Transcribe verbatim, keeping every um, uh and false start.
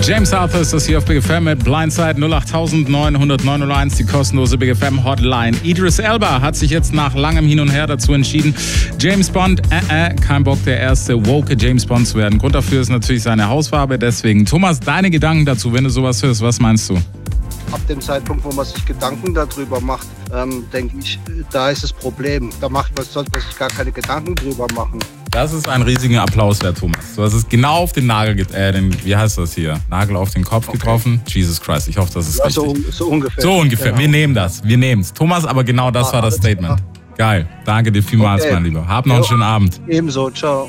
James Arthur ist das hier auf Big F M mit Blindside null acht neun null null neun null eins, die kostenlose Big F M Hotline. Idris Elba hat sich jetzt nach langem Hin und Her dazu entschieden, James Bond, äh, äh, kein Bock, der erste woke James Bond zu werden. Grund dafür ist natürlich seine Hausfarbe, deswegen. Thomas, deine Gedanken dazu, wenn du sowas hörst, was meinst du? Ab dem Zeitpunkt, wo man sich Gedanken darüber macht, ähm, denke ich, da ist das Problem. Da macht man, sollte man sich gar keine Gedanken drüber machen. Das ist ein riesiger Applaus wert, Thomas. Du hast es genau auf den Nagel, get- äh, den, wie heißt das hier? Nagel auf den Kopf okay. getroffen. Jesus Christ, ich hoffe, das ist ja, richtig. So, so ungefähr. So ungefähr, genau. Wir nehmen das, wir nehmen es. Thomas, aber genau das ah, war das Statement. Klar. Geil, danke dir vielmals, okay. mein Lieber. Hab noch jo. einen schönen Abend. Ebenso, ciao.